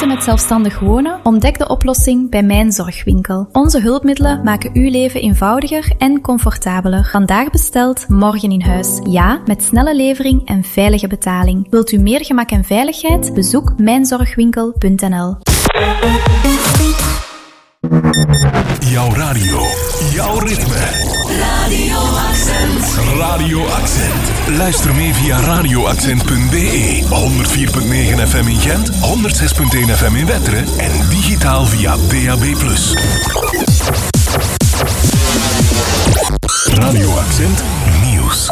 moeite met zelfstandig wonen? Ontdek de oplossing bij Mijn Zorgwinkel. Onze hulpmiddelen maken uw leven eenvoudiger en comfortabeler. Vandaag besteld, morgen in huis. Ja, met snelle levering en veilige betaling. Wilt u meer gemak en veiligheid? Bezoek mijnzorgwinkel.nl. Jouw radio, jouw ritme. Radio Accent. Radio Accent. Luister mee via radioaccent.be. 104.9 FM in Gent, 106.1 FM in Wetteren en digitaal via DAB+. Radio Accent Nieuws.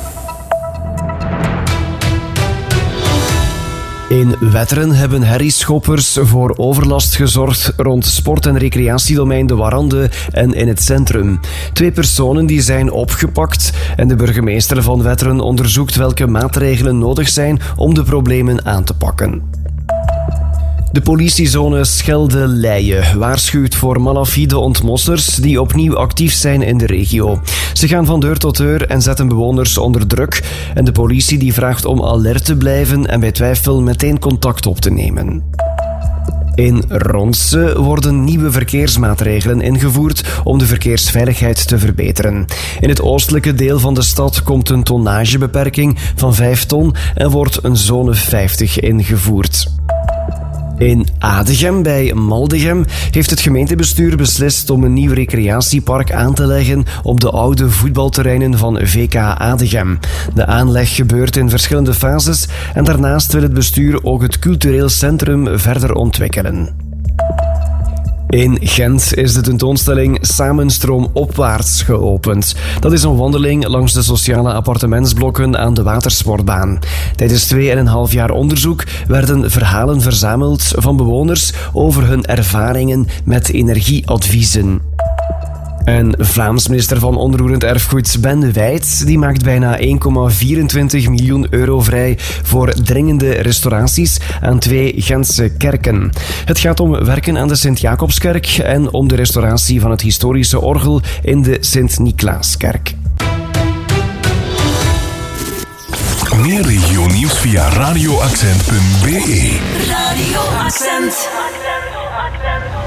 In Wetteren hebben herrieschoppers voor overlast gezorgd rond sport- en recreatiedomein De Warande en in het centrum. 2 personen die zijn opgepakt en de burgemeester van Wetteren onderzoekt welke maatregelen nodig zijn om de problemen aan te pakken. De politiezone Schelde-Leie waarschuwt voor malafide ontmossers die opnieuw actief zijn in de regio. Ze gaan van deur tot deur en zetten bewoners onder druk. En de politie die vraagt om alert te blijven en bij twijfel meteen contact op te nemen. In Ronse worden nieuwe verkeersmaatregelen ingevoerd om de verkeersveiligheid te verbeteren. In het oostelijke deel van de stad komt een tonnagebeperking van 5 ton en wordt een zone 50 ingevoerd. In Adegem bij Maldegem heeft het gemeentebestuur beslist om een nieuw recreatiepark aan te leggen op de oude voetbalterreinen van VK Adegem. De aanleg gebeurt in verschillende fases en daarnaast wil het bestuur ook het cultureel centrum verder ontwikkelen. In Gent is de tentoonstelling Samenstroom opwaarts geopend. Dat is een wandeling langs de sociale appartementsblokken aan de watersportbaan. Tijdens 2,5 jaar onderzoek werden verhalen verzameld van bewoners over hun ervaringen met energieadviezen. En Vlaams minister van Onroerend Erfgoed Ben de Wijt die maakt bijna 1,24 miljoen euro vrij voor dringende restauraties aan 2 Gentse kerken. Het gaat om werken aan de Sint-Jacobskerk en om de restauratie van het historische orgel in de Sint-Niklaaskerk. Meer regionieuws via radioaccent.be. Radio Accent.